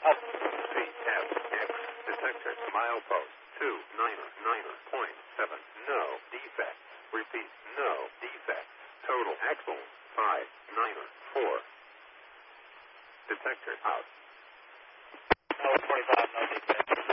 Up. CFX detector milepost 299.7. No defects. Repeat, no defects. Total axle 594. Detector out. No 45, no defects.